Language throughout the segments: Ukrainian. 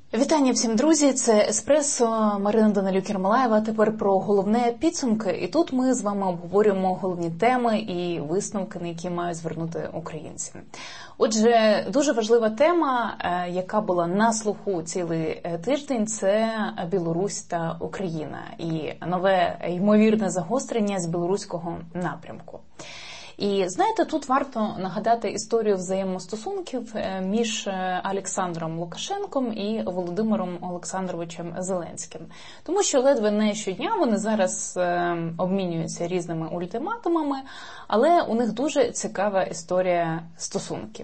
Вітання всім, друзі! Це «Еспресо», Марина Данилюк-Єрмолаєва. Тепер про головне підсумки. І тут ми з вами обговорюємо головні теми і висновки, на які мають звернути українці. Отже, дуже важлива тема, яка була на слуху цілий тиждень, це Білорусь та Україна. І нове ймовірне загострення з білоруського напрямку. І, знаєте, тут варто нагадати історію взаємостосунків між Олександром Лукашенком і Володимиром Олександровичем Зеленським. Тому що ледве не щодня вони зараз обмінюються різними ультиматумами, але у них дуже цікава історія стосунків.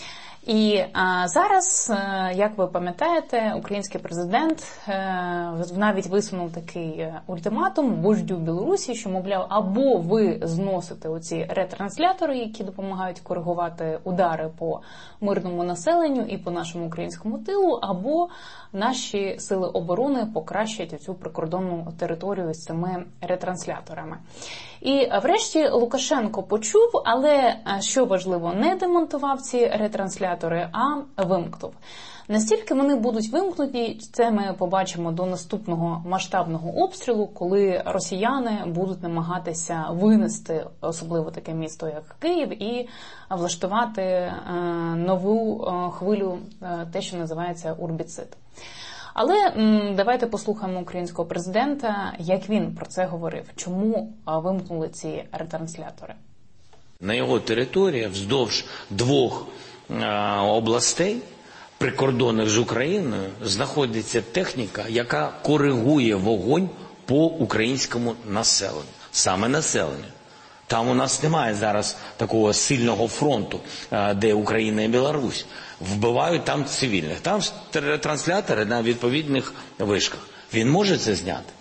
І зараз, як ви пам'ятаєте, український президент навіть висунув такий ультиматум вождю Білорусі, що, мовляв, або ви зносите оці ретранслятори, які допомагають коригувати удари по мирному населенню і по нашому українському тилу, або наші сили оборони покращать цю прикордонну територію з цими ретрансляторами. І врешті Лукашенко почув, але, що важливо, не демонтував ці ретранслятори, а вимкнув. Настільки вони будуть вимкнуті, це ми побачимо до наступного масштабного обстрілу, коли росіяни будуть намагатися винести особливо таке місто, як Київ, і влаштувати нову хвилю, те, що називається урбіцид. Але давайте послухаємо українського президента, як він про це говорив, чому вимкнули ці ретранслятори. На його території вздовж двох областей, прикордонних з Україною, знаходиться техніка, яка коригує вогонь по українському населенню. Саме населенню. Там у нас немає зараз такого сильного фронту, де Україна і Білорусь. Вбивають там цивільних. Там транслятори на відповідних вишках. Він може це зняти?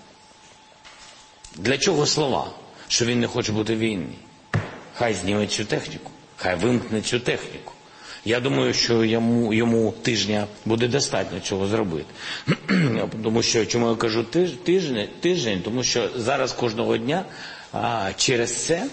Для чого слова? Що він не хоче бути в війні? Хай зніме цю техніку. Хай вимкне цю техніку. Я думаю, що йому тижня буде достатньо цього зробити. Тому що, чому я кажу тиждень? Тому що зараз кожного дня через це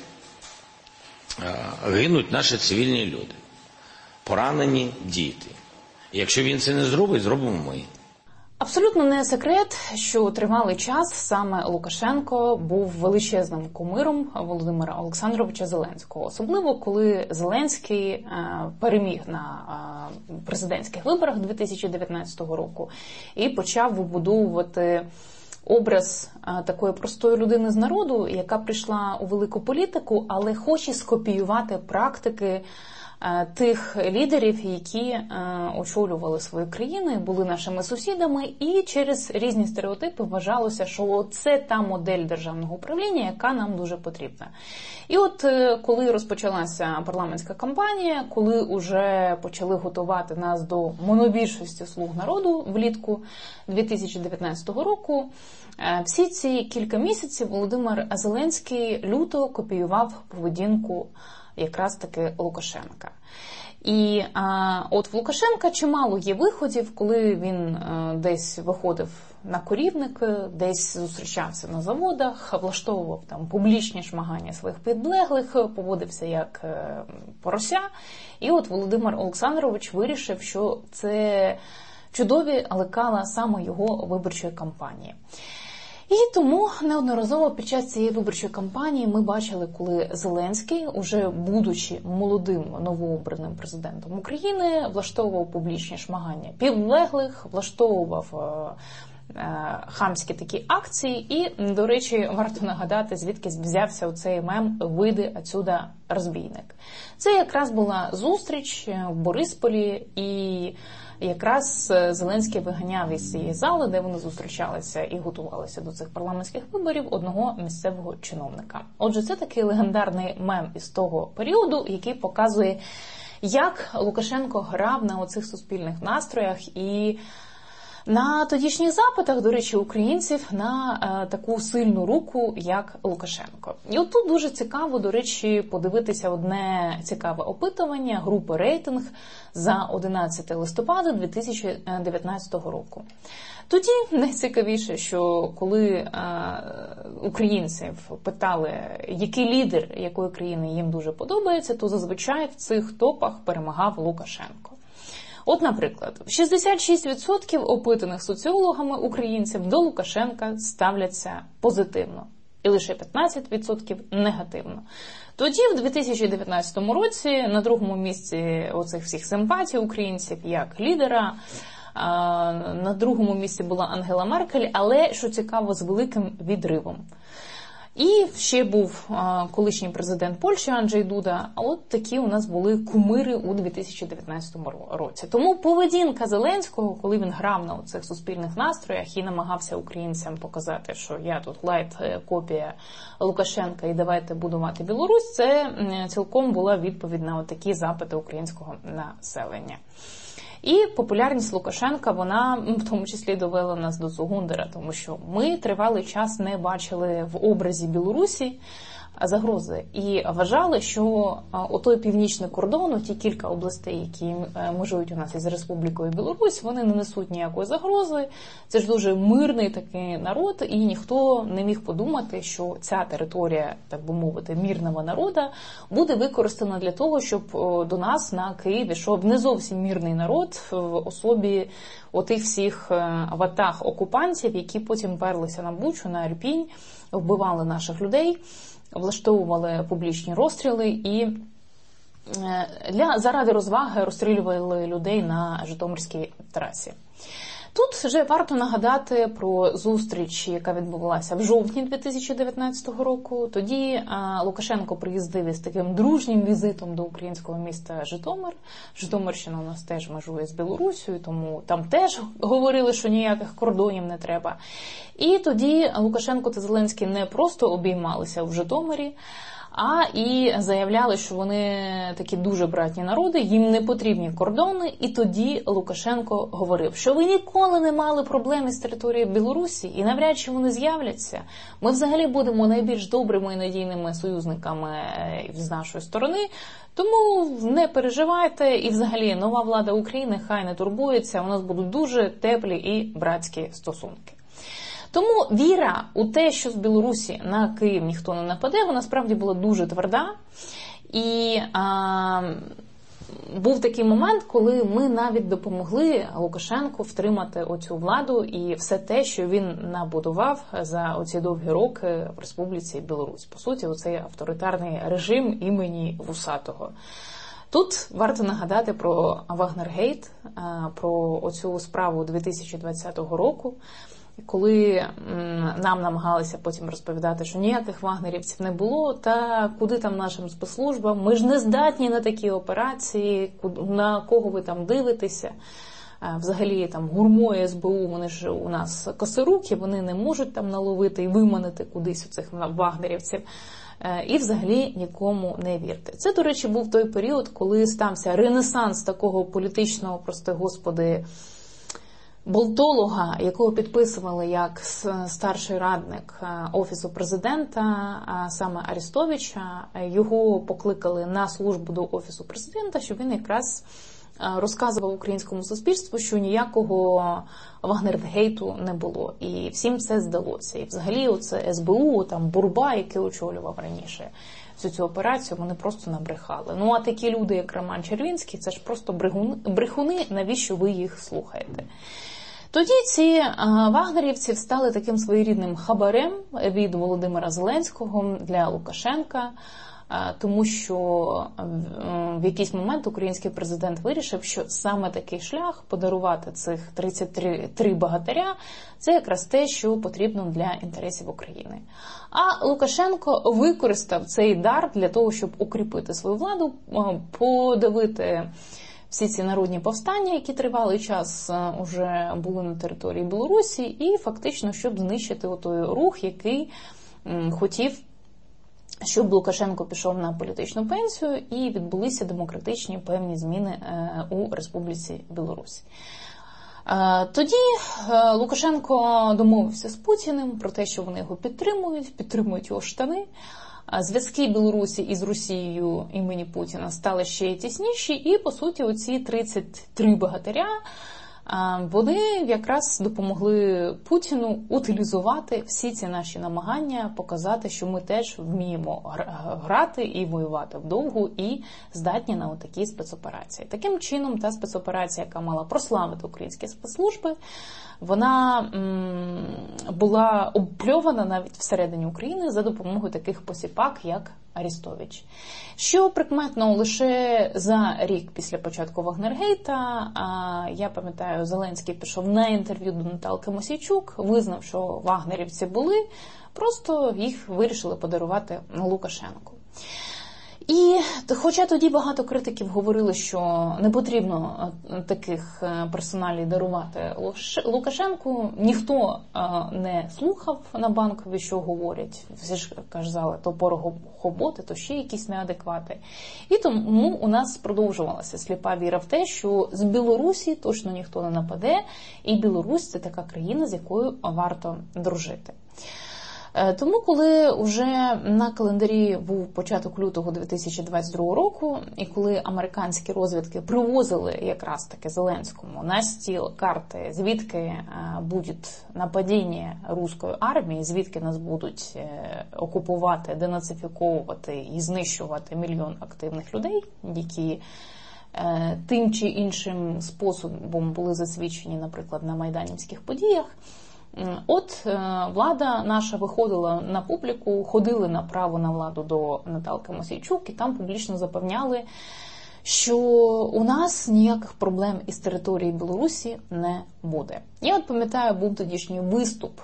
гинуть наші цивільні люди. Поранені діти. Якщо він це не зробить, зробимо ми. Абсолютно не секрет, що тривалий час саме Лукашенко був величезним кумиром Володимира Олександровича Зеленського. Особливо, коли Зеленський переміг на президентських виборах 2019 року і почав вибудовувати образ такої простої людини з народу, яка прийшла у велику політику, але хоче скопіювати практики тих лідерів, які очолювали свої країни, були нашими сусідами, і через різні стереотипи вважалося, що це та модель державного управління, яка нам дуже потрібна. І от коли розпочалася парламентська кампанія, коли уже почали готувати нас до монобільшості «Слуг народу» влітку 2019 року, всі ці кілька місяців Володимир Зеленський люто копіював поведінку якраз таки Лукашенка. І от в Лукашенка чимало є виходів, коли він десь виходив на корівник, десь зустрічався на заводах, влаштовував там публічні шмагання своїх підлеглих, поводився як порося. І от Володимир Олександрович вирішив, що це чудові лекала саме його виборчої кампанії. І тому неодноразово під час цієї виборчої кампанії ми бачили, коли Зеленський, уже будучи молодим новообраним президентом України, влаштовував публічні шмагання підлеглих, влаштовував хамські такі акції. І, до речі, варто нагадати, звідки взявся оцей мем «Вийди отсюда, розбійник». Це якраз була зустріч в Борисполі, і якраз Зеленський виганяв із цієї зали, де вони зустрічалися і готувалися до цих парламентських виборів, одного місцевого чиновника. Отже, це такий легендарний мем із того періоду, який показує, як Лукашенко грав на оцих суспільних настроях і на тодішніх запитах, до речі, українців на таку сильну руку, як Лукашенко. І от тут дуже цікаво, до речі, подивитися одне цікаве опитування групи «Рейтинг» за 11 листопада 2019 року. Тоді найцікавіше, що коли українців питали, який лідер якої країни їм дуже подобається, то зазвичай в цих топах перемагав Лукашенко. От, наприклад, 66% опитаних соціологами українців до Лукашенка ставляться позитивно. І лише 15% негативно. Тоді, в 2019 році, на другому місці оцих всіх симпатій українців, як лідера, на другому місці була Ангела Меркель, але, що цікаво, з великим відривом. І ще був колишній президент Польщі Анджей Дуда, а от такі у нас були кумири у 2019 році. Тому поведінка Зеленського, коли він грав на цих суспільних настроях і намагався українцям показати, що я тут лайт-копія Лукашенка і давайте будувати Білорусь, це цілком була відповідь на такі запити українського населення. І популярність Лукашенка, вона в тому числі довела нас до Цугундера, тому що ми тривалий час не бачили в образі Білорусі загрози. І вважали, що отой північний кордон, ті кілька областей, які межують у нас із Республікою Білорусь, вони не несуть ніякої загрози. Це ж дуже мирний такий народ, і ніхто не міг подумати, що ця територія, так би мовити, мирного народу, буде використана для того, щоб до нас на Київ йшов не зовсім мирний народ в особі отих всіх ватаг окупантів, які потім перлися на Бучу, на Ірпінь, вбивали наших людей, влаштовували публічні розстріли і заради розваги розстрілювали людей на Житомирській трасі. Тут вже варто нагадати про зустріч, яка відбувалася в жовтні 2019 року. Тоді Лукашенко приїздив із таким дружнім візитом до українського міста Житомир. Житомирщина у нас теж межує з Білорусією, тому там теж говорили, що ніяких кордонів не треба. І тоді Лукашенко та Зеленський не просто обіймалися в Житомирі, а і заявляли, що вони такі дуже братні народи, їм не потрібні кордони. І тоді Лукашенко говорив, що ви ніколи не мали проблем із територією Білорусі, і навряд чи вони з'являться. Ми взагалі будемо найбільш добрими і надійними союзниками з нашої сторони, тому не переживайте, і взагалі нова влада України хай не турбується, у нас будуть дуже теплі і братські стосунки. Тому віра у те, що з Білорусі на Київ ніхто не нападе, вона справді була дуже тверда. І був такий момент, коли ми навіть допомогли Лукашенку втримати оцю владу і все те, що він набудував за оці довгі роки в Республіці Білорусь. По суті, оцей авторитарний режим імені Вусатого. Тут варто нагадати про Вагнергейт, про оцю справу 2020 року, коли нам намагалися потім розповідати, що ніяких вагнерівців не було, та куди там нашим спецслужбам, ми ж не здатні на такі операції, на кого ви там дивитеся. Взагалі там ГУРМО і СБУ, вони ж у нас косоруки, вони не можуть там наловити і виманити кудись у цих вагнерівців. І взагалі нікому не вірте. Це, до речі, був той період, коли стався ренесанс такого політичного, прости господи, болтолога, якого підписували як старший радник Офісу президента, а саме Арестовича. Його покликали на службу до Офісу президента, щоб він якраз розказував українському суспільству, що ніякого Вагнергейту не було. І всім це здалося. І взагалі оце СБУ, там Бурба, який очолював раніше всю цю операцію, вони просто набрехали. Ну а такі люди, як Роман Червінський, це ж просто брехуни, навіщо ви їх слухаєте? Тоді ці вагнерівці стали таким своєрідним хабарем від Володимира Зеленського для Лукашенка, тому що в якийсь момент український президент вирішив, що саме такий шлях подарувати цих 33 богатиря – це якраз те, що потрібно для інтересів України. А Лукашенко використав цей дар для того, щоб укріпити свою владу, подавити всі ці народні повстання, які тривалий час вже були на території Білорусі, і фактично, щоб знищити той рух, який хотів, щоб Лукашенко пішов на політичну пенсію і відбулися демократичні певні зміни у Республіці Білорусь. Тоді Лукашенко домовився з Путіним про те, що вони його підтримують його штани. Зв'язки Білорусі із Росією імені Путіна стали ще тісніші, і, по суті, оці 33 богатиря Вони якраз допомогли Путіну утилізувати всі ці наші намагання, показати, що ми теж вміємо грати і воювати вдовгу, і здатні на такі спецоперації. Таким чином, та спецоперація, яка мала прославити українські спецслужби, вона була обпльована навіть всередині України за допомогою таких посіпак, як Арестович. Що прикметно, лише за рік після початку Вагнергейта, я пам'ятаю, Зеленський пішов на інтерв'ю до Наталки Мосійчук, визнав, що вагнерівці були, просто їх вирішили подарувати Лукашенку. І хоча тоді багато критиків говорили, що не потрібно таких персоналій дарувати Лукашенку, ніхто не слухав на Банковій, що говорять. Всі ж казали, то порохоботи, то ще якісь неадеквати. І тому у нас продовжувалася сліпа віра в те, що з Білорусі точно ніхто не нападе, і Білорусь – це така країна, з якою варто дружити. Тому, коли вже на календарі був початок лютого 2022 року, і коли американські розвідки привозили якраз таки Зеленському на стіл карти, звідки буде нападіння руської армії, звідки нас будуть окупувати, денацифіковувати і знищувати мільйон активних людей, які тим чи іншим способом були засвідчені, наприклад, на майданівських подіях, от влада наша виходила на публіку, ходили направо на владу до Наталки Мосійчук і там публічно запевняли, що у нас ніяких проблем із території Білорусі не буде. Я от пам'ятаю, був тодішній виступ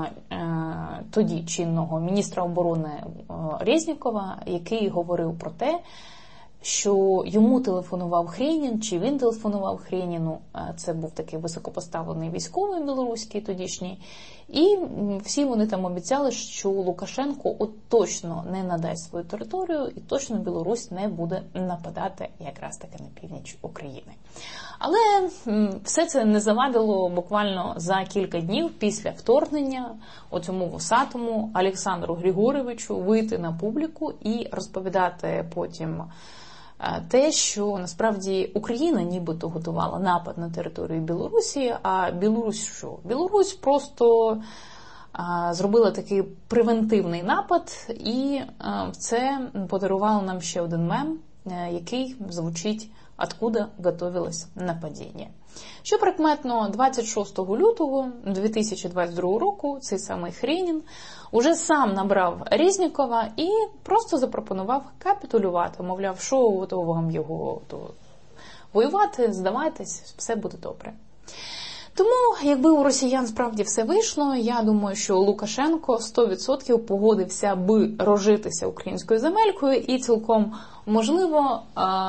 тоді чинного міністра оборони Резнікова, який говорив про те, що йому телефонував Хренін, чи він телефонував Хреніну, це був такий високопоставлений військовий білоруський тодішній, і всі вони там обіцяли, що Лукашенко от точно не надасть свою територію, і точно Білорусь не буде нападати якраз таки на північ України. Але все це не завадило буквально за кілька днів після вторгнення оцьому вусатому Олександру Григоровичу вийти на публіку і розповідати потім те, що насправді Україна нібито готувала напад на територію Білорусі, а Білорусь що? Білорусь просто зробила такий превентивний напад, і це подарувало нам ще один мем, який звучить «Откуда готовилось нападіння?». Що прикметно, 26 лютого 2022 року цей самий Хренін уже сам набрав Резнікова і просто запропонував капітулювати. Мовляв, що то вам його воювати, здавайтесь, все буде добре. Тому, якби у росіян справді все вийшло, я думаю, що Лукашенко 100% погодився би розжитися українською земелькою і цілком можливо,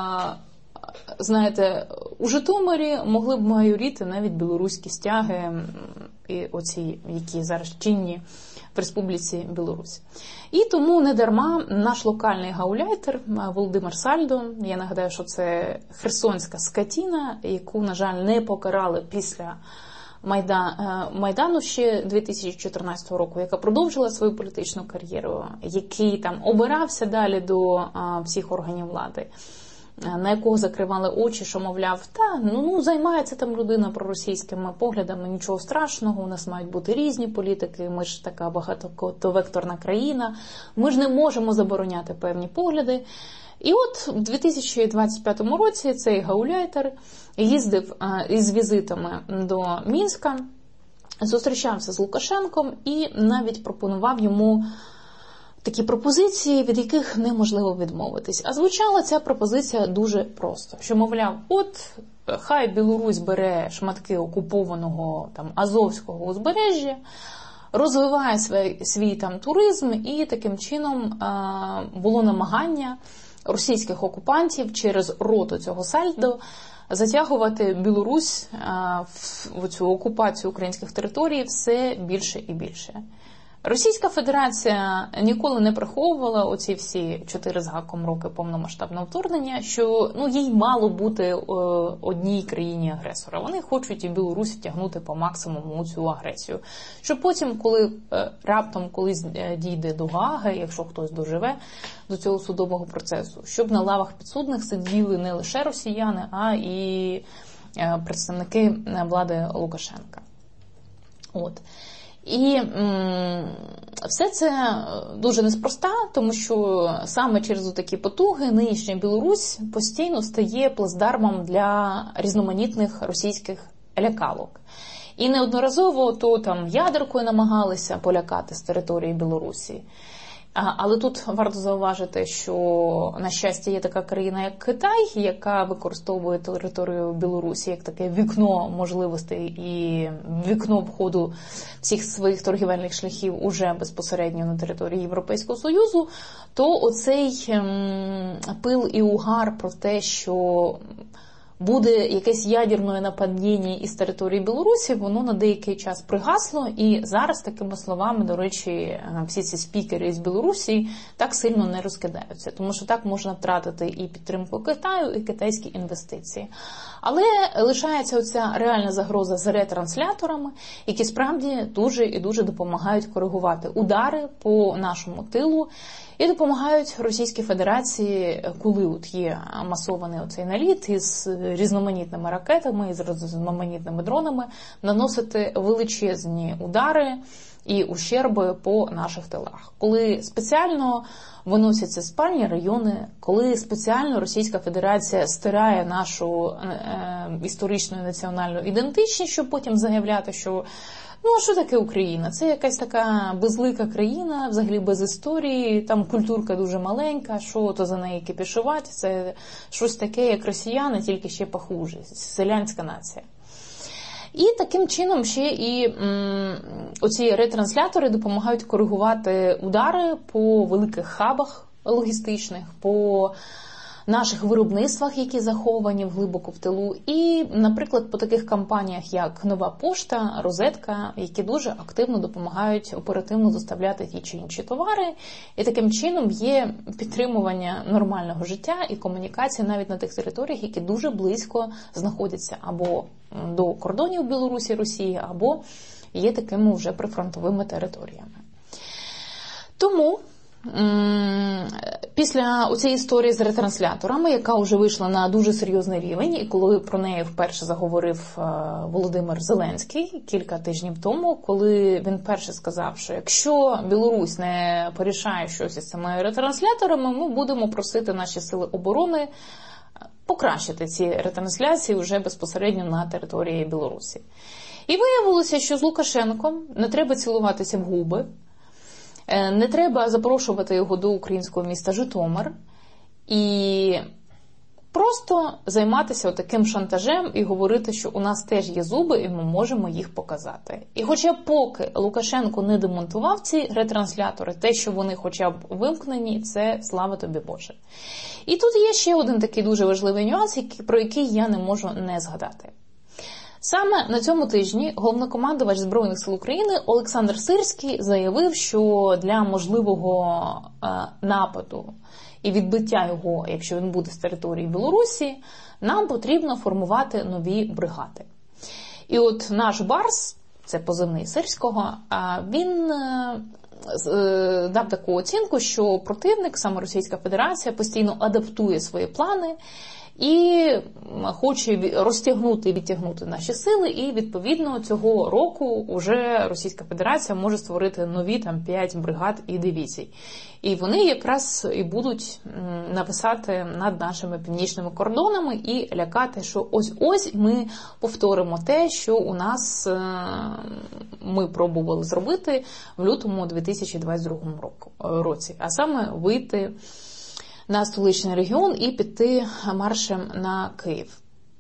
знаєте, у Житомирі могли б майоріти навіть білоруські стяги, і оці, які зараз чинні в Республіці Білорусь. І тому недарма наш локальний гауляйтер Володимир Сальдо, я нагадаю, що це херсонська скотіна, яку, на жаль, не покарали після Майдану ще 2014 року, яка продовжила свою політичну кар'єру, який там обирався далі до всіх органів влади, на якого закривали очі, що, мовляв, займається там людина проросійськими поглядами, нічого страшного, у нас мають бути різні політики, ми ж така багатовекторна країна, ми ж не можемо забороняти певні погляди. І от в 2025 році цей гауляйтер їздив із візитами до Мінська, зустрічався з Лукашенком і навіть пропонував йому такі пропозиції, від яких неможливо відмовитись. А звучала ця пропозиція дуже просто, що, мовляв, от хай Білорусь бере шматки окупованого там Азовського узбережжя, розвиває свій там туризм, і таким чином було намагання російських окупантів через роту цього Сальдо затягувати Білорусь в цю окупацію українських територій все більше і більше. Російська Федерація ніколи не приховувала оці всі 4 з гаком роки повномасштабного вторгнення, що їй мало бути одній країні-агресора. Вони хочуть і Білорусь втягнути по максимуму цю агресію. Щоб потім, коли раптом колись дійде до Гааги, якщо хтось доживе до цього судового процесу, щоб на лавах підсудних сиділи не лише росіяни, а і представники влади Лукашенка. І все це дуже неспроста, тому що саме через такі потуги нинішня Білорусь постійно стає плацдармом для різноманітних російських лякалок. І неодноразово то там ядеркою намагалися полякати з території Білорусі. Але тут варто зауважити, що, на щастя, є така країна, як Китай, яка використовує територію Білорусі як таке вікно можливостей і вікно входу всіх своїх торгівельних шляхів уже безпосередньо на території Європейського Союзу, то оцей пил і угар про те, що буде якесь ядерне нападіння із території Білорусі, воно на деякий час пригасло, і зараз такими словами, до речі, всі ці спікери із Білорусі так сильно не розкидаються, тому що так можна втратити і підтримку Китаю, і китайські інвестиції. Але лишається оця реальна загроза з ретрансляторами, які справді дуже і дуже допомагають коригувати удари по нашому тилу, і допомагають Російській Федерації, коли от є масований оцей наліт із різноманітними ракетами, із різноманітними дронами, наносити величезні удари і ущерби по наших тилах. Коли спеціально виносяться спальні райони, коли спеціально Російська Федерація стирає нашу історичну і національну ідентичність, щоб потім заявляти, що а що таке Україна? Це якась така безлика країна, взагалі без історії, там культурка дуже маленька, що то за неї кипішувати, це щось таке, як росіяни, тільки ще похуже, селянська нація. І таким чином ще і оці ретранслятори допомагають коригувати удари по великих хабах логістичних, по наших виробництвах, які заховані глибоко в тилу, і, наприклад, по таких компаніях, як Нова Пошта, Розетка, які дуже активно допомагають оперативно доставляти ті чи інші товари, і таким чином є підтримування нормального життя і комунікації навіть на тих територіях, які дуже близько знаходяться або до кордонів Білорусі, Росії, або є такими вже прифронтовими територіями. Тому після цієї історії з ретрансляторами, яка вже вийшла на дуже серйозний рівень, і коли про неї вперше заговорив Володимир Зеленський кілька тижнів тому, коли він перше сказав, що якщо Білорусь не порішає щось із цими ретрансляторами, ми будемо просити наші сили оборони покращити ці ретрансляції вже безпосередньо на території Білорусі. І виявилося, що з Лукашенком не треба цілуватися в губи, не треба запрошувати його до українського міста Житомир і просто займатися таким шантажем і говорити, що у нас теж є зуби і ми можемо їх показати. І хоча поки Лукашенко не демонтував ці ретранслятори, те, що вони хоча б вимкнені, це слава тобі Боже. І тут є ще один такий дуже важливий нюанс, про який я не можу не згадати. Саме на цьому тижні головнокомандувач Збройних сил України Олександр Сирський заявив, що для можливого нападу і відбиття його, якщо він буде з території Білорусі, нам потрібно формувати нові бригади. І от наш Барс, це позивний Сирського, він дав таку оцінку, що противник, саме Російська Федерація, постійно адаптує свої плани і хоче розтягнути і відтягнути наші сили, і відповідно цього року вже Російська Федерація може створити нові 5 бригад і дивізій. І вони якраз і будуть нависати над нашими північними кордонами і лякати, що ось ми повторимо те, що у нас ми пробували зробити в лютому 2022 році, а саме вийти на столичний регіон і піти маршем на Київ.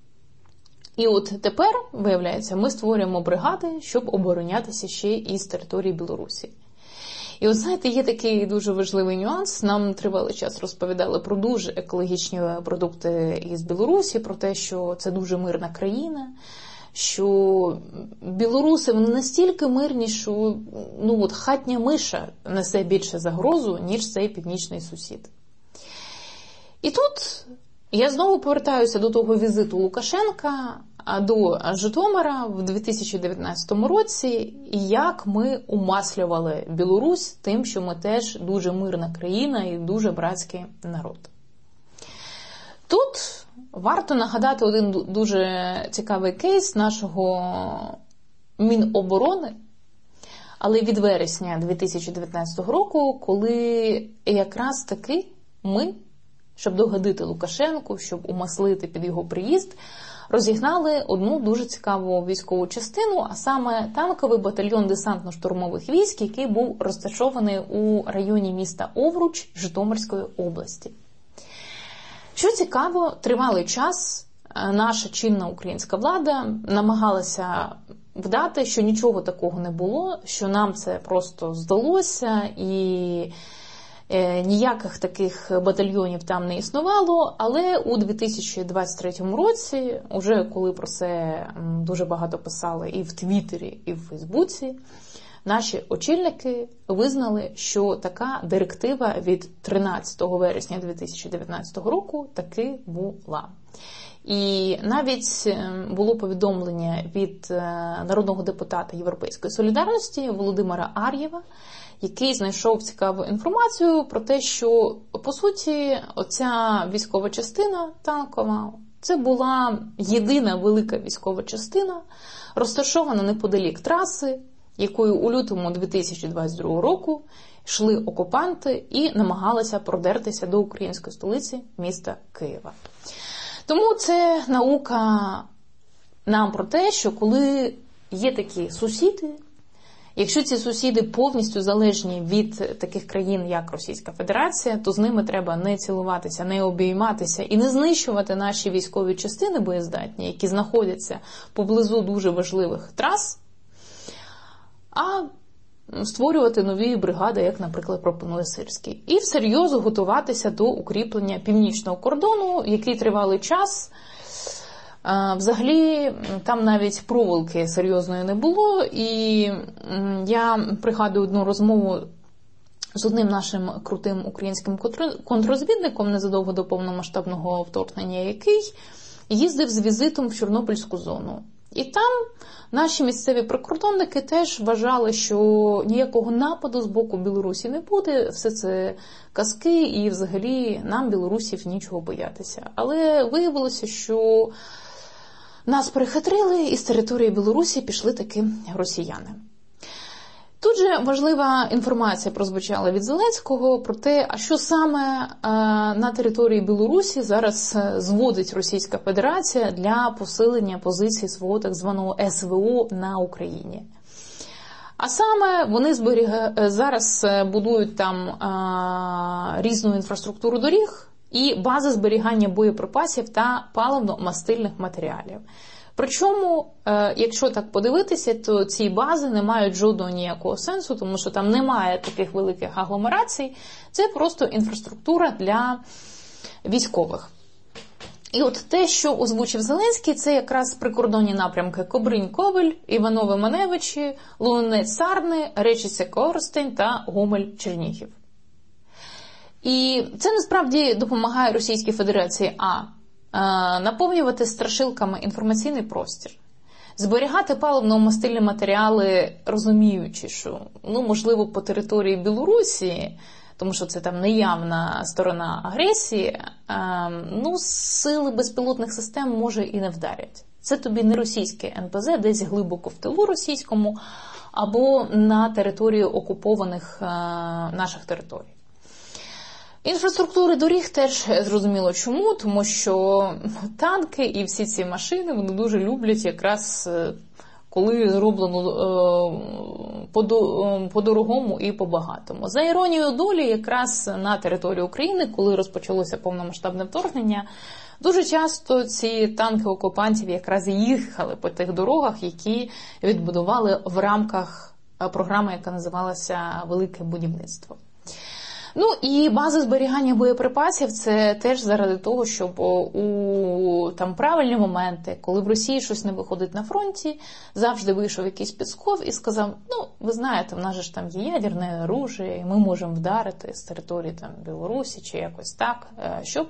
І от тепер, виявляється, ми створюємо бригади, щоб оборонятися ще і з території Білорусі. І от, знаєте, є такий дуже важливий нюанс. Нам тривалий час розповідали про дуже екологічні продукти із Білорусі, про те, що це дуже мирна країна, що білоруси вони настільки мирні, що хатня миша несе більше загрозу, ніж цей північний сусід. І тут я знову повертаюся до того візиту Лукашенка до Житомира в 2019 році, як ми умаслювали Білорусь тим, що ми теж дуже мирна країна і дуже братський народ. Тут варто нагадати один дуже цікавий кейс нашого Міноборони, але від вересня 2019 року, коли якраз таки ми, щоб догодити Лукашенку, щоб умаслити під його приїзд, розігнали одну дуже цікаву військову частину, а саме танковий батальйон десантно-штурмових військ, який був розташований у районі міста Овруч Житомирської області. Що цікаво, тривалий час наша чинна українська влада намагалася вдати, що нічого такого не було, що нам це просто здалося і ніяких таких батальйонів там не існувало, але у 2023 році, уже коли про це дуже багато писали і в Твіттері, і в Фейсбуці, наші очільники визнали, що така директива від 13 вересня 2019 року таки була. І навіть було повідомлення від народного депутата Європейської солідарності Володимира Ар'єва, який знайшов цікаву інформацію про те, що, по суті, оця військова частина танкова, це була єдина велика військова частина, розташована неподалік траси, якою у лютому 2022 року йшли окупанти і намагалися продертися до української столиці міста Києва. Тому це наука нам про те, що коли є такі сусіди, якщо ці сусіди повністю залежні від таких країн, як Російська Федерація, то з ними треба не цілуватися, не обійматися і не знищувати наші військові частини боєздатні, які знаходяться поблизу дуже важливих трас, а створювати нові бригади, як, наприклад, пропонує Сирський. І всерйоз готуватися до укріплення північного кордону, який тривалий час. Взагалі, там навіть проволоки серйозної не було, і я пригадую одну розмову з одним нашим крутим українським контррозвідником незадовго до повномасштабного вторгнення, який їздив з візитом в Чорнобильську зону. І там наші місцеві прикордонники теж вважали, що ніякого нападу з боку Білорусі не буде, все це казки, і взагалі нам, білорусів, нічого боятися. Але виявилося, що нас перехитрили, і з території Білорусі пішли таки росіяни. Тут же важлива інформація прозвучала від Зеленського про те, а що саме на території Білорусі зараз зводить Російська Федерація для посилення позиції свого так званого СВО на Україні. А саме вони зараз будують там різну інфраструктуру доріг і бази зберігання боєприпасів та паливно-мастильних матеріалів. Причому, якщо так подивитися, то ці бази не мають жодного ніякого сенсу, тому що там немає таких великих агломерацій, це просто інфраструктура для військових. І от те, що озвучив Зеленський, це якраз прикордонні напрямки Кобринь-Ковель, Іваново-Маневичі, Лунець-Сарни, Речиця-Коростень та Гомель-Чернігів. І це насправді допомагає Російській Федерації наповнювати страшилками інформаційний простір, зберігати паливно-мастильні матеріали, розуміючи, що, можливо, по території Білорусі, тому що це там неявна сторона агресії, сили безпілотних систем, може, і не вдарять. Це тобі не російське НПЗ, десь глибоко в тилу російському, або на території окупованих наших територій. Інфраструктури доріг теж зрозуміло чому, тому що танки і всі ці машини, вони дуже люблять якраз, коли зроблено по-дорогому і по-багатому. За іронією долі, якраз на території України, коли розпочалося повномасштабне вторгнення, дуже часто ці танки окупантів якраз їхали по тих дорогах, які відбудували в рамках програми, яка називалася «Велике будівництво». І база зберігання боєприпасів – це теж заради того, щоб у правильні моменти, коли в Росії щось не виходить на фронті, завжди вийшов якийсь Пєсков і сказав, ви знаєте, в нас же ж там є ядерне оружие, і ми можемо вдарити з території Білорусі чи якось так, щоб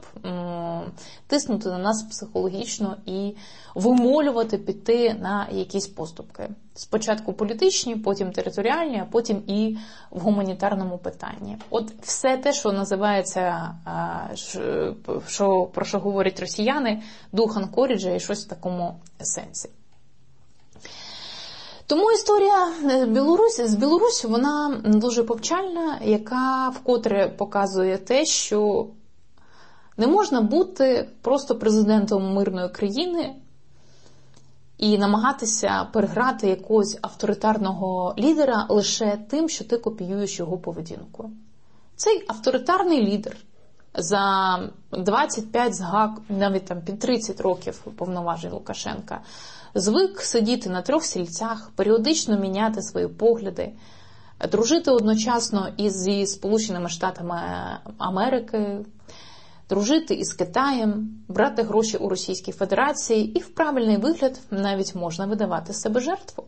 тиснути на нас психологічно і вимолювати піти на якісь поступки. Спочатку політичні, потім територіальні, а потім і в гуманітарному питанні. От все те, що називається, про що говорять росіяни, дух Анкоріджа і щось в такому сенсі. Тому історія з Білоруссю, вона дуже повчальна, яка вкотре показує те, що не можна бути просто президентом мирної країни і намагатися переграти якогось авторитарного лідера лише тим, що ти копіюєш його поведінку. Цей авторитарний лідер за 25 з гак, навіть там під 30 років повноважень Лукашенка, звик сидіти на 3 стільцях, періодично міняти свої погляди, дружити одночасно зі Сполученими Штатами Америки, дружити із Китаєм, брати гроші у Російській Федерації і в правильний вигляд навіть можна видавати себе жертву.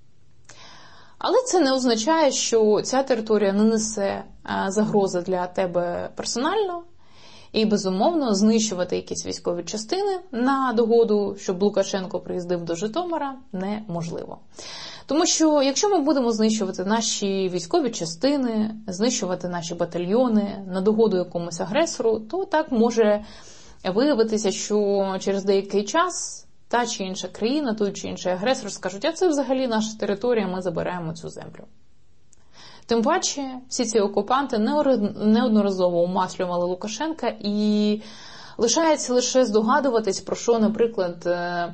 Але це не означає, що ця територія не несе загрози для тебе персонально, і, безумовно, знищувати якісь військові частини на догоду, щоб Лукашенко приїздив до Житомира, неможливо. Тому що, якщо ми будемо знищувати наші військові частини, знищувати наші батальйони на догоду якомусь агресору, то так може виявитися, що через деякий час та чи інша країна, той чи інший агресор скажуть, а це взагалі наша територія, ми забираємо цю землю. Тим паче, всі ці окупанти неодноразово умаслювали Лукашенка, і лишається лише здогадуватись, про що, наприклад,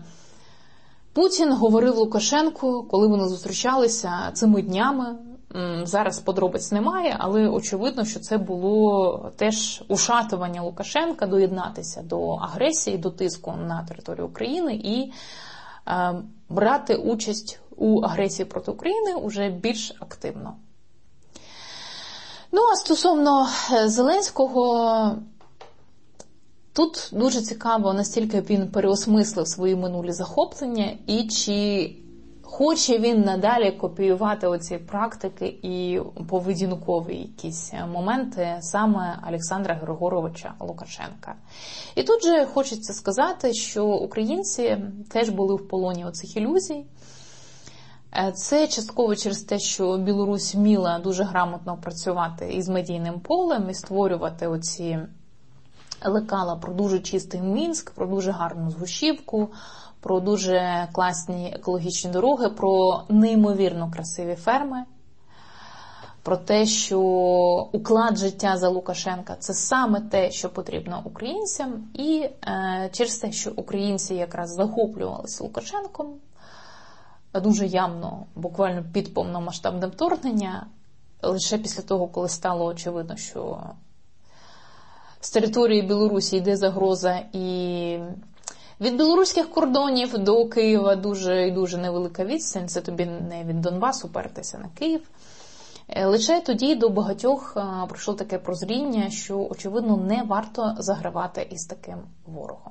Путін говорив Лукашенку, коли вони зустрічалися цими днями. Зараз подробиць немає, але очевидно, що це було теж ушатування Лукашенка доєднатися до агресії, до тиску на територію України і брати участь у агресії проти України уже більш активно. Ну, а стосовно Зеленського, тут дуже цікаво, настільки він переосмислив свої минулі захоплення і чи хоче він надалі копіювати оці практики і поведінкові якісь моменти саме Олександра Григоровича Лукашенка. І тут же хочеться сказати, що українці теж були в полоні оцих ілюзій. Це частково через те, що Білорусь вміла дуже грамотно працювати із медійним полем і створювати оці лекала про дуже чистий Мінськ, про дуже гарну Згущівку, про дуже класні екологічні дороги, про неймовірно красиві ферми, про те, що уклад життя за Лукашенка – це саме те, що потрібно українцям, і через те, що українці якраз захоплювалися Лукашенком, дуже явно, буквально під повномасштабне вторгнення, лише після того, коли стало очевидно, що з території Білорусі йде загроза, і від білоруських кордонів до Києва дуже і дуже невелика відстань, це тобі не від Донбасу пертися на Київ. Лише тоді до багатьох прийшло таке прозріння, що, очевидно, не варто загравати із таким ворогом.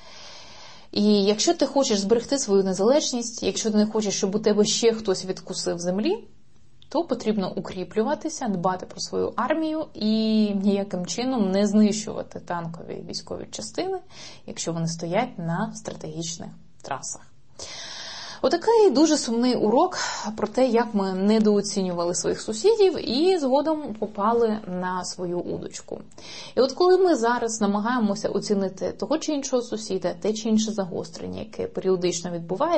І якщо ти хочеш зберегти свою незалежність, якщо ти не хочеш, щоб у тебе ще хтось відкусив землі, то потрібно укріплюватися, дбати про свою армію і ніяким чином не знищувати танкові військові частини, якщо вони стоять на стратегічних трасах. Отакий дуже сумний урок про те, як ми недооцінювали своїх сусідів і згодом попали на свою удочку. І от коли ми зараз намагаємося оцінити того чи іншого сусіда, те чи інше загострення, яке періодично відбувається,